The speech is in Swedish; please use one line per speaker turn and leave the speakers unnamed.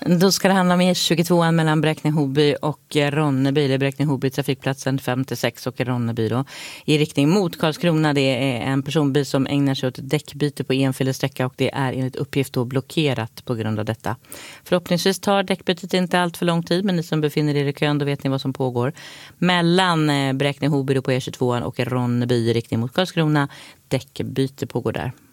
Då ska det handla om E22 mellan Bräkne-Hoby och Ronneby. Det är Bräkne-Hoby, trafikplatsen 56 och Ronneby då. I riktning mot Karlskrona. Det är en personbil som ägnar sig åt däckbyte på enfilig sträcka och det är enligt uppgift då blockerat på grund av detta. Förhoppningsvis tar däckbytet inte allt för lång tid, men ni som befinner er i kön, då vet ni vad som pågår. Mellan Bräkne-Hoby på E22 och Ronneby i riktning mot Karlskrona. Däckbyte pågår där.